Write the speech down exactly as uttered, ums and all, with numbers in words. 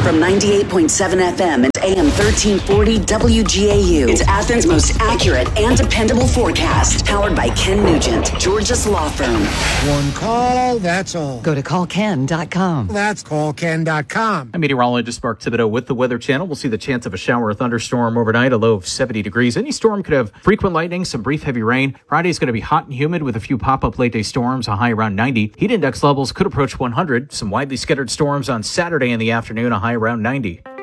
From ninety-eight point seven F M and A M thirteen forty W G A U. It's Athens' most accurate and dependable forecast. Powered by Ken Nugent, George's Law Firm. One call, that's all. Go to call ken dot com. That's call ken dot com. I'm meteorologist Mark Thibodeau with the Weather Channel. We'll see the chance of a shower or thunderstorm overnight, a low of seventy degrees. Any storm could have frequent lightning, some brief heavy rain. Friday is going to be hot and humid with a few pop-up late-day storms, a high around ninety. Heat index levels could approach one hundred. Some widely scattered storms on Saturday in the afternoon, a high around ninety.